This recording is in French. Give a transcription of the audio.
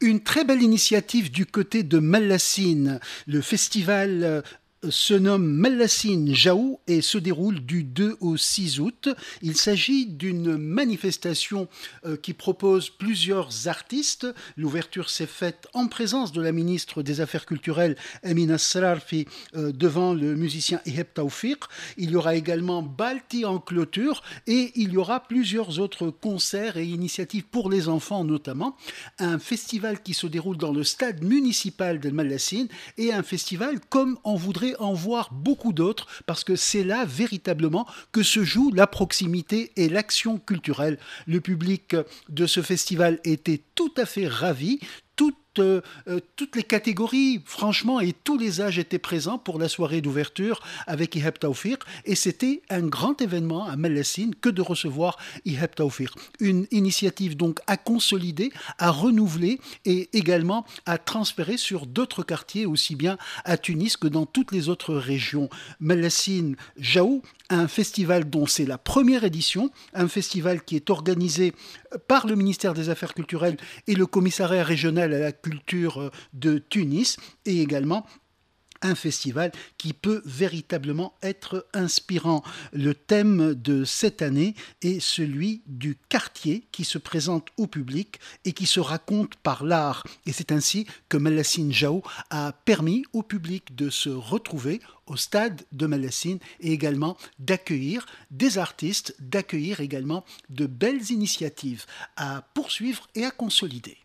Une très belle initiative du côté de Malassine. Le festival se nomme Malassine Jaou et se déroule du 2 au 6 août. Il s'agit d'une manifestation qui propose plusieurs artistes. L'ouverture s'est faite en présence de la ministre des Affaires culturelles, Emina Srarfi, devant le musicien Iheb Taoufik. Il y aura également Balti en clôture et il y aura plusieurs autres concerts et initiatives pour les enfants notamment. Un festival qui se déroule dans le stade municipal de Malassine et un festival comme on voudrait en voir beaucoup d'autres parce que c'est là véritablement que se joue la proximité et l'action culturelle. Le public de ce festival était tout à fait ravi. Toutes les catégories, franchement, et tous les âges étaient présents pour la soirée d'ouverture avec Iheb Taoufik. Et c'était un grand événement à Malassine que de recevoir Iheb Taoufik. Une initiative donc à consolider, à renouveler et également à transférer sur d'autres quartiers, aussi bien à Tunis que dans toutes les autres régions. Malassine Jaou, un festival dont c'est la première édition, un festival qui est organisé par le ministère des Affaires culturelles et le commissariat régional à la culture de Tunis, et également un festival qui peut véritablement être inspirant. Le thème de cette année est celui du quartier qui se présente au public et qui se raconte par l'art. Et c'est ainsi que Malassine Jaou a permis au public de se retrouver au stade de Malassine et également d'accueillir des artistes, d'accueillir également de belles initiatives à poursuivre et à consolider.